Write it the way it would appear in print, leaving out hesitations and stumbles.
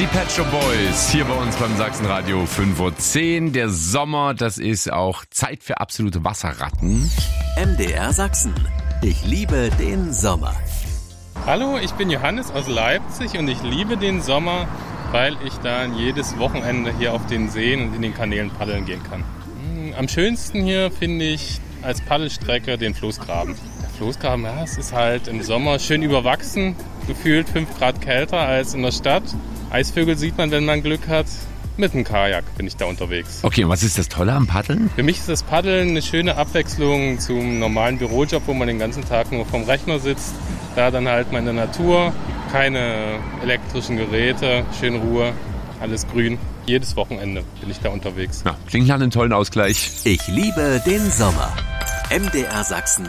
Die Pet Shop Boys hier bei uns beim Sachsenradio 5:10 Uhr. Der Sommer, das ist auch Zeit für absolute Wasserratten. MDR Sachsen. Ich liebe den Sommer. Hallo, ich bin Johannes aus Leipzig und ich liebe den Sommer, weil ich dann jedes Wochenende hier auf den Seen und in den Kanälen paddeln gehen kann. Am schönsten hier finde ich als Paddelstrecke den Floßgraben. Der Floßgraben, ja, es ist halt im Sommer schön überwachsen, gefühlt 5 Grad kälter als in der Stadt. Eisvögel sieht man, wenn man Glück hat. Mit einem Kajak bin ich da unterwegs. Okay, und was ist das Tolle am Paddeln? Für mich ist das Paddeln eine schöne Abwechslung zum normalen Bürojob, wo man den ganzen Tag nur vorm Rechner sitzt. Da dann halt mal in der Natur, keine elektrischen Geräte, schön Ruhe, alles grün. Jedes Wochenende bin ich da unterwegs. Ja, klingt nach einem tollen Ausgleich. Ich liebe den Sommer. MDR Sachsen